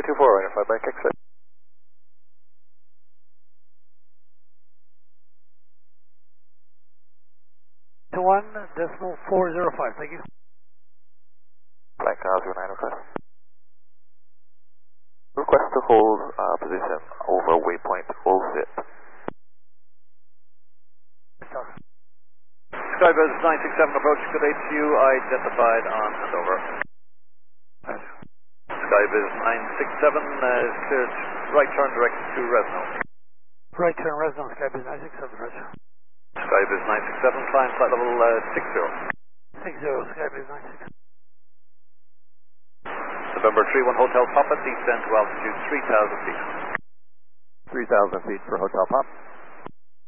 224, identified by exit. 1.405, thank you. Flight 09 request. Request to hold position over waypoint OZIP. Skybus 967 approach, good day to you, identified on and over. Skybus 967 is cleared right turn direct to Resno. Right turn Resno, Skybus 967, roger. Skybus 967, climb flight level 60. 60, Skybus 967. November 31 Hotel Papa, descend to altitude 3,000 feet. 3,000 feet for Hotel Pop.